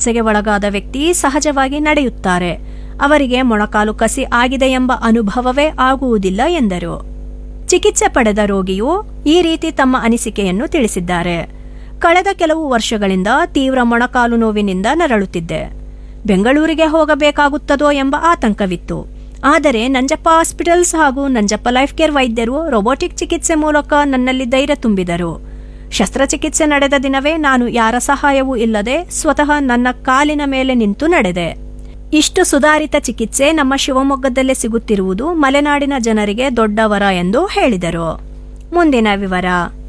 ಚಿಕಿತ್ಸೆಗೆ ಒಳಗಾದ ವ್ಯಕ್ತಿ ಸಹಜವಾಗಿ ನಡೆಯುತ್ತಾರೆ. ಅವರಿಗೆ ಮೊಣಕಾಲು ಕಸಿ ಆಗಿದೆ ಎಂಬ ಅನುಭವವೇ ಆಗುವುದಿಲ್ಲ ಎಂದರು. ಚಿಕಿತ್ಸೆ ಪಡೆದ ರೋಗಿಯು ಈ ರೀತಿ ತಮ್ಮ ಅನಿಸಿಕೆಯನ್ನು ತಿಳಿಸಿದ್ದಾರೆ. ಕಳೆದ ಕೆಲವು ವರ್ಷಗಳಿಂದ ತೀವ್ರ ಮೊಣಕಾಲು ನೋವಿನಿಂದ ನರಳುತ್ತಿದ್ದೆ. ಬೆಂಗಳೂರಿಗೆ ಹೋಗಬೇಕಾಗುತ್ತದೋ ಎಂಬ ಆತಂಕವಿತ್ತು. ಆದರೆ ನಂಜಪ್ಪ ಹಾಸ್ಪಿಟಲ್ಸ್ ಹಾಗೂ ನಂಜಪ್ಪ ಲೈಫ್ ಕೇರ್ ವೈದ್ಯರು ರೋಬೋಟಿಕ್ ಚಿಕಿತ್ಸೆ ಮೂಲಕ ನನ್ನಲ್ಲಿ ಧೈರ್ಯ ತುಂಬಿದರು. ಶಸ್ತ್ರಚಿಕಿತ್ಸೆ ನಡೆದ ದಿನವೇ ನಾನು ಯಾರ ಸಹಾಯವೂ ಇಲ್ಲದೆ ಸ್ವತಃ ನನ್ನ ಕಾಲಿನ ಮೇಲೆ ನಿಂತು ನಡೆದೆ. ಇಷ್ಟು ಸುಧಾರಿತ ಚಿಕಿತ್ಸೆ ನಮ್ಮ ಶಿವಮೊಗ್ಗದಲ್ಲೇ ಸಿಗುತ್ತಿರುವುದು ಮಲೆನಾಡಿನ ಜನರಿಗೆ ದೊಡ್ಡ ವರ ಎಂದು ಹೇಳಿದರು. ಮುಂದಿನ ವಿವರ.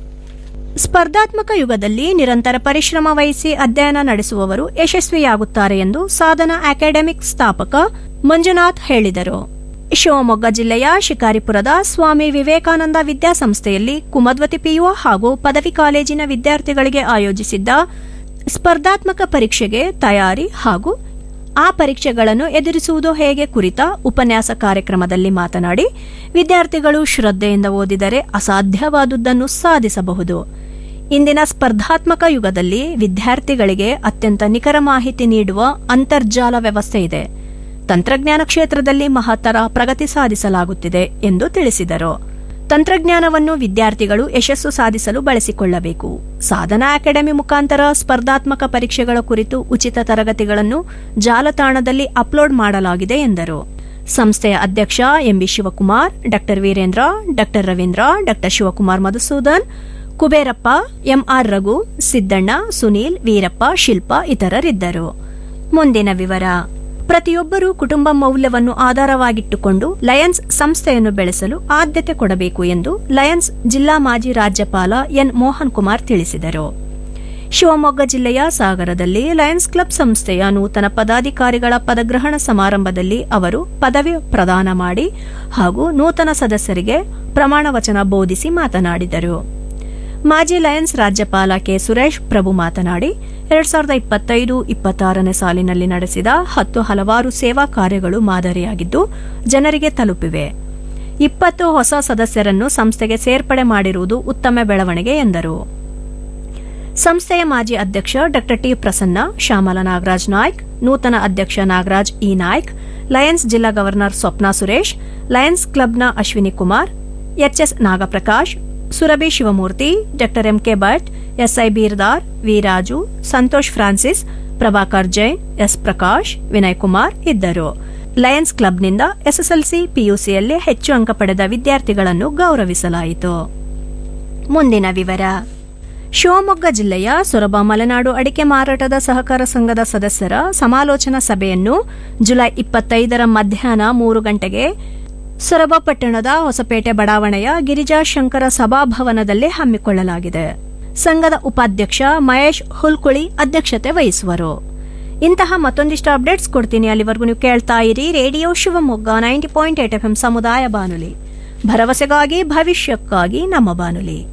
ಸ್ಪರ್ಧಾತ್ಮಕ ಯುಗದಲ್ಲಿ ನಿರಂತರ ಪರಿಶ್ರಮ ವಹಿಸಿ ಅಧ್ಯಯನ ನಡೆಸುವವರು ಯಶಸ್ವಿಯಾಗುತ್ತಾರೆ ಎಂದು ಸಾಧನಾ ಅಕಾಡೆಮಿಕ್ ಸ್ಥಾಪಕ ಮಂಜುನಾಥ್ ಹೇಳಿದರು. ಶಿವಮೊಗ್ಗ ಜಿಲ್ಲೆಯ ಶಿಕಾರಿಪುರದ ಸ್ವಾಮಿ ವಿವೇಕಾನಂದ ವಿದ್ಯಾಸಂಸ್ಥೆಯಲ್ಲಿ ಕುಮದ್ವತಿ ಪಿಯು ಹಾಗೂ ಪದವಿ ಕಾಲೇಜಿನ ವಿದ್ಯಾರ್ಥಿಗಳಿಗೆ ಆಯೋಜಿಸಿದ್ದ ಸ್ಪರ್ಧಾತ್ಮಕ ಪರೀಕ್ಷೆಗೆ ತಯಾರಿ ಹಾಗೂ ಆ ಪರೀಕ್ಷೆಗಳನ್ನು ಎದುರಿಸುವುದು ಹೇಗೆ ಕುರಿತ ಉಪನ್ಯಾಸ ಕಾರ್ಯಕ್ರಮದಲ್ಲಿ ಮಾತನಾಡಿ, ವಿದ್ಯಾರ್ಥಿಗಳು ಶ್ರದ್ಧೆಯಿಂದ ಓದಿದರೆ ಅಸಾಧ್ಯವಾದುದನ್ನು ಸಾಧಿಸಬಹುದು. ಇಂದಿನ ಸ್ಪರ್ಧಾತ್ಮಕ ಯುಗದಲ್ಲಿ ವಿದ್ಯಾರ್ಥಿಗಳಿಗೆ ಅತ್ಯಂತ ನಿಖರ ಮಾಹಿತಿ ನೀಡುವ ಅಂತರ್ಜಾಲ ವ್ಯವಸ್ಥೆ ಇದೆ. ತಂತ್ರಜ್ಞಾನ ಕ್ಷೇತ್ರದಲ್ಲಿ ಮಹತ್ತರ ಪ್ರಗತಿ ಸಾಧಿಸಲಾಗುತ್ತಿದೆ ಎಂದು ತಿಳಿಸಿದರು. ತಂತ್ರಜ್ಞಾನವನ್ನು ವಿದ್ಯಾರ್ಥಿಗಳು ಯಶಸ್ಸು ಸಾಧಿಸಲು ಬಳಸಿಕೊಳ್ಳಬೇಕು. ಸಾಧನಾ ಅಕಾಡೆಮಿ ಮುಖಾಂತರ ಸ್ಪರ್ಧಾತ್ಮಕ ಪರೀಕ್ಷೆಗಳ ಕುರಿತು ಉಚಿತ ತರಗತಿಗಳನ್ನು ಜಾಲತಾಣದಲ್ಲಿ ಅಪ್ಲೋಡ್ ಮಾಡಲಾಗಿದೆ ಎಂದರು. ಸಂಸ್ಥೆಯ ಅಧ್ಯಕ್ಷ ಎಂಬಿ ಶಿವಕುಮಾರ್, ಡಾ ವೀರೇಂದ್ರ, ಡಾ ರವೀಂದ್ರ, ಡಾ ಶಿವಕುಮಾರ್ ಮಧುಸೂದನ್, ಕುಬೇರಪ್ಪ, ಎಂಆರ್ ರಘು, ಸಿದ್ದಣ್ಣ, ಸುನೀಲ್, ವೀರಪ್ಪ, ಶಿಲ್ಪಾ ಇತರರಿದ್ದರು. ಮುಂದಿನ ವಿವರ. ಪ್ರತಿಯೊಬ್ಬರೂ ಕುಟುಂಬ ಮೌಲ್ಯವನ್ನು ಆಧಾರವಾಗಿಟ್ಟುಕೊಂಡು ಲಯನ್ಸ್ ಸಂಸ್ಥೆಯನ್ನು ಬೆಳೆಸಲು ಆದ್ಯತೆ ಕೊಡಬೇಕು ಎಂದು ಲಯನ್ಸ್ ಜಿಲ್ಲಾ ಮಾಜಿ ರಾಜ್ಯಪಾಲ ಎನ್ ಮೋಹನ್ ಕುಮಾರ್ ತಿಳಿಸಿದರು. ಶಿವಮೊಗ್ಗ ಜಿಲ್ಲೆಯ ಸಾಗರದಲ್ಲಿ ಲಯನ್ಸ್ ಕ್ಲಬ್ ಸಂಸ್ಥೆಯ ನೂತನ ಪದಾಧಿಕಾರಿಗಳ ಪದಗ್ರಹಣ ಸಮಾರಂಭದಲ್ಲಿ ಅವರು ಪದವಿ ಪ್ರದಾನ ಮಾಡಿ ಹಾಗೂ ನೂತನ ಸದಸ್ಯರಿಗೆ ಪ್ರಮಾಣ ವಚನ ಬೋಧಿಸಿ ಮಾತನಾಡಿದರು. ಮಾಜಿ ಲಯನ್ಸ್ ರಾಜ್ಯಪಾಲ ಕೆ ಸುರೇಶ್ ಪ್ರಭು ಮಾತನಾಡಿ, 2025-26ನೇ ಸಾಲಿನಲ್ಲಿ ನಡೆಸಿದ 10 ಹಲವಾರು ಸೇವಾ ಕಾರ್ಯಗಳು ಮಾದರಿಯಾಗಿದ್ದು ಜನರಿಗೆ ತಲುಪಿವೆ. 20 ಹೊಸ ಸದಸ್ಯರನ್ನು ಸಂಸ್ಥೆಗೆ ಸೇರ್ಪಡೆ ಮಾಡಿರುವುದು ಉತ್ತಮ ಬೆಳವಣಿಗೆ ಎಂದರು. ಸಂಸ್ಥೆಯ ಮಾಜಿ ಅಧ್ಯಕ್ಷ ಡಾ ಟಿ ಪ್ರಸನ್ನ, ಶ್ಯಾಮಲ ನಾಗರಾಜ್ ನಾಯ್ಕ್, ನೂತನ ಅಧ್ಯಕ್ಷ ನಾಗರಾಜ್ ಇ ನಾಯ್ಕ್, ಲಯನ್ಸ್ ಜಿಲ್ಲಾ ಗವರ್ನರ್ ಸ್ವಪ್ನ ಸುರೇಶ್, ಲಯನ್ಸ್ ಕ್ಲಬ್ನ ಅಶ್ವಿನಿ ಕುಮಾರ್, ಎಚ್ಎಸ್ ನಾಗಪ್ರಕಾಶ್, ಸುರಭಿ ಶಿವಮೂರ್ತಿ, ಡಾ MK Bhat, SI ಬೀರ್ದಾರ್, Viraj, Santosh Francis, Prabhakar Jain, S Prakash, Vinay Kumar ಇದ್ದರು. ಲಯನ್ಸ್ ಕ್ಲಬ್ನಿಂದ ಎಸ್ಎಸ್ಎಲ್ಸಿ ಪಿಯುಸಿಯಲ್ಲಿ ಹೆಚ್ಚು ಅಂಕ ಪಡೆದ ವಿದ್ಯಾರ್ಥಿಗಳನ್ನು ಗೌರವಿಸಲಾಯಿತು. ಮುಂದಿನ ವಿವರ. ಶಿವಮೊಗ್ಗ ಜಿಲ್ಲೆಯ ಸೊರಬ ಮಲೆನಾಡು ಅಡಿಕೆ ಮಾರಾಟದ ಸಹಕಾರ ಸಂಘದ ಸದಸ್ಯರ ಸಮಾಲೋಚನಾ ಸಭೆಯನ್ನು ಜುಲೈ 25ರ ಮಧ್ಯಾಹ್ನ 3 ಗಂಟೆಗೆ ಸೊರಬ ಪಟ್ಟಣದ ಹೊಸಪೇಟೆ ಬಡಾವಣೆಯ ಗಿರಿಜಾಶಂಕರ ಸಭಾಭವನದಲ್ಲಿ ಹಮ್ಮಿಕೊಳ್ಳಲಾಗಿದೆ. ಸಂಘದ ಉಪಾಧ್ಯಕ್ಷ ಮಹೇಶ್ ಹುಲ್ಕುಳಿ ಅಧ್ಯಕ್ಷತೆ ವಹಿಸುವರು. ಇಂತಹ ಮತ್ತೊಂದಿಷ್ಟು ಅಪ್ಡೇಟ್ಸ್ ಕೊಡ್ತೀನಿ. ಅಲ್ಲಿವರೆಗೂ ನೀವು ಕೇಳ್ತಾ ಇರಿ ರೇಡಿಯೋ ಶಿವಮೊಗ್ಗ 90.8 FM ಸಮುದಾಯ ಬಾನುಲಿ. ಭರವಸೆಗಾಗಿ ಭವಿಷ್ಯಕ್ಕಾಗಿ ನಮ್ಮ ಬಾನುಲಿ.